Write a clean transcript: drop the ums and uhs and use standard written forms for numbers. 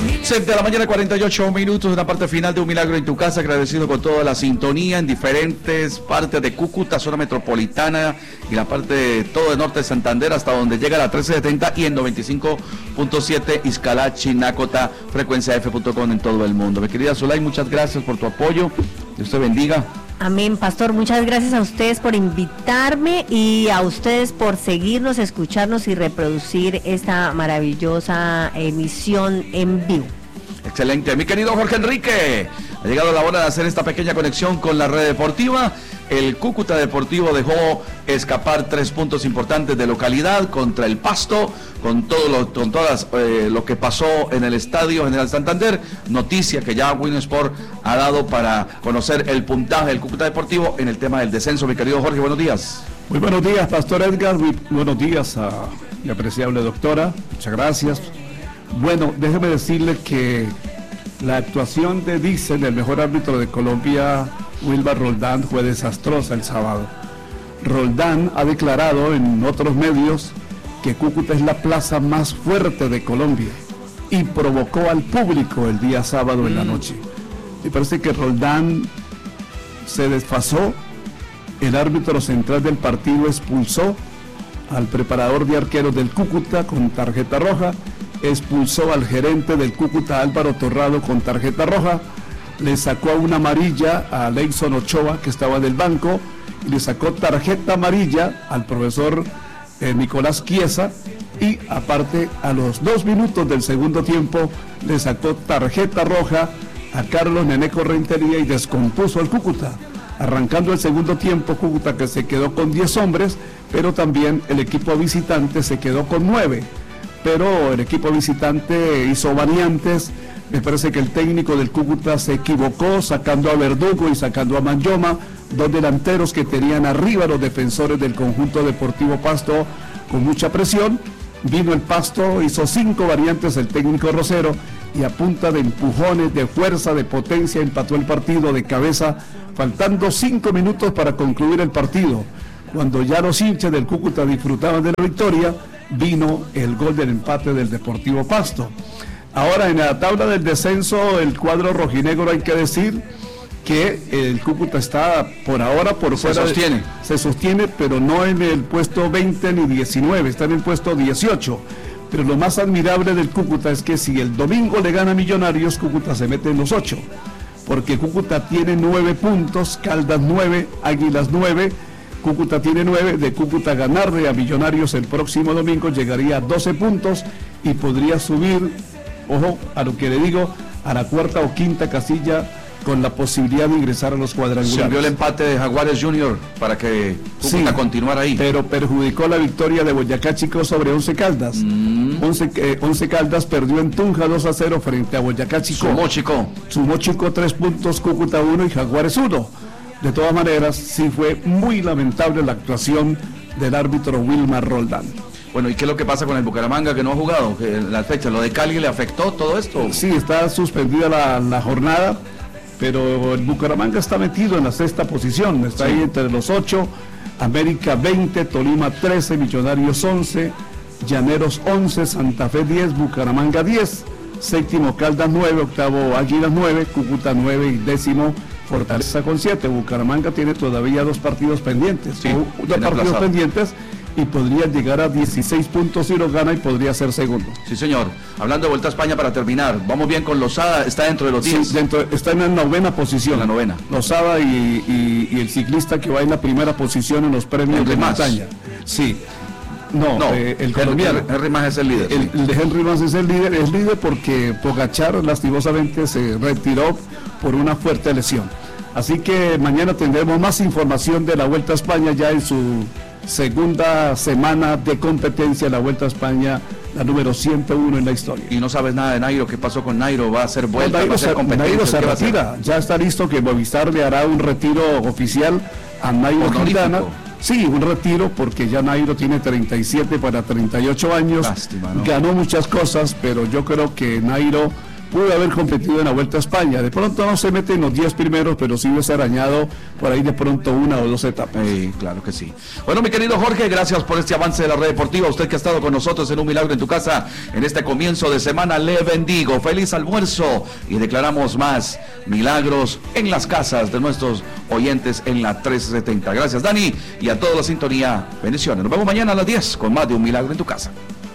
7 de la mañana, 48 minutos, una parte final de Un Milagro en tu Casa. Agradecido con toda la sintonía en diferentes partes de Cúcuta, zona metropolitana y la parte de todo el norte de Santander hasta donde llega la 1370 y en 95.7 Izcalachi, Nácota, frecuencia f.com en todo el mundo. Mi querida Zulay, muchas gracias por tu apoyo. Dios te bendiga. Amén, pastor. Muchas gracias a ustedes por invitarme y a ustedes por seguirnos, escucharnos y reproducir esta maravillosa emisión en vivo. Excelente. Mi querido Jorge Enrique, ha llegado la hora de hacer esta pequeña conexión con la red deportiva. El Cúcuta Deportivo dejó escapar 3 puntos importantes de localidad contra el Pasto, con todas lo que pasó en el Estadio General Santander. Noticia que ya Winsport ha dado para conocer el puntaje del Cúcuta Deportivo en el tema del descenso. Mi querido Jorge, buenos días. Muy buenos días, Pastor Edgar. Muy buenos días a mi apreciable doctora. Muchas gracias. Bueno, déjeme decirle que la actuación de Dixon, el mejor árbitro de Colombia, Wilmar Roldán, fue desastrosa el sábado. Roldán ha declarado en otros medios que Cúcuta es la plaza más fuerte de Colombia y provocó al público el día sábado en la noche. Me parece que Roldán se desfasó. El árbitro central del partido expulsó al preparador de arqueros del Cúcuta con tarjeta roja, expulsó al gerente del Cúcuta, Álvaro Torrado, con tarjeta roja, le sacó una amarilla a Leison Ochoa, que estaba en el banco, y le sacó tarjeta amarilla al profesor Nicolás Chiesa, y aparte a los 2 minutos del segundo tiempo le sacó tarjeta roja a Carlos Neneco Rentería y descompuso al Cúcuta. Arrancando el segundo tiempo, Cúcuta que se quedó con 10 hombres, pero también el equipo visitante se quedó con 9. Pero el equipo visitante hizo variantes. Me parece que el técnico del Cúcuta se equivocó sacando a Verdugo y sacando a Manyoma, 2 delanteros que tenían arriba los defensores del conjunto Deportivo Pasto con mucha presión. Vino el Pasto, hizo 5 variantes el técnico Rosero y a punta de empujones, de fuerza, de potencia empató el partido de cabeza, faltando 5 minutos para concluir el partido. Cuando ya los hinchas del Cúcuta disfrutaban de la victoria, vino el gol del empate del Deportivo Pasto. Ahora en la tabla del descenso, el cuadro rojinegro, hay que decir que el Cúcuta está por ahora por fuera. Se sostiene, pero no en el puesto 20 ni 19, está en el puesto 18. Pero lo más admirable del Cúcuta es que si el domingo le gana a Millonarios, Cúcuta se mete en los 8. Porque Cúcuta tiene 9 puntos, Caldas 9, Águilas 9, Cúcuta tiene 9, de Cúcuta ganarle a Millonarios el próximo domingo llegaría a 12 puntos y podría subir, ojo a lo que le digo, a la 4ª o 5ª casilla con la posibilidad de ingresar a los cuadrangulares. Sirvió el empate de Jaguares Junior para que Cúcuta continuara ahí. Pero perjudicó la victoria de Boyacá Chico sobre 11 Caldas. 11 Caldas perdió en Tunja 2-0 frente a Boyacá Chico. Sumó Chico 3 puntos, Cúcuta 1 y Jaguares 1. De todas maneras, sí fue muy lamentable la actuación del árbitro Wilmar Roldán. Bueno, ¿y qué es lo que pasa con el Bucaramanga que no ha jugado? Que la fecha, ¿lo de Cali le afectó todo esto? Sí, está suspendida la jornada, pero el Bucaramanga está metido en la 6ª posición, está ahí entre los 8, América 20, Tolima 13, Millonarios 11, Llaneros 11, Santa Fe 10, Bucaramanga 10, 7º Caldas 9, 8º Águilas 9, Cúcuta 9 y 10º Fortaleza con 7. Bucaramanga tiene todavía 2 partidos pendientes, y podría llegar a 16 puntos si lo gana y podría ser segundo. Sí, señor. Hablando de Vuelta a España para terminar, vamos bien con Lozada, está dentro de los 10. Sí, está en la 9ª posición. La 9ª. Lozada y el ciclista que va en la primera posición en los premios de montaña. Sí. El colombiano. Henry Mas es el líder. El de Henry Mas es el líder porque Pogačar lastimosamente se retiró por una fuerte lesión. Así que mañana tendremos más información de la Vuelta a España ya en su segunda semana de competencia, la Vuelta a España, la número 101 en la historia. Y no sabes nada de Nairo, ¿qué pasó con Nairo? ¿Va a ser vuelta? Nairo se retira, ya está listo que Movistar le hará un retiro oficial a Nairo Quintana. Sí, un retiro porque ya Nairo tiene 37 para 38 años. Lástima, ¿no? Ganó muchas cosas, pero yo creo que Nairo pudo haber competido en la Vuelta a España. De pronto no se mete en los 10 primeros, pero sí hubiese arañado por ahí de pronto 1 o 2 etapas. Claro que sí. Bueno, mi querido Jorge, gracias por este avance de la red deportiva. Usted que ha estado con nosotros en Un Milagro en tu Casa en este comienzo de semana, le bendigo. Feliz almuerzo y declaramos más milagros en las casas de nuestros oyentes en la 1370. Gracias, Dani, y a toda la sintonía. Bendiciones. Nos vemos mañana a las 10 con más de Un Milagro en tu Casa.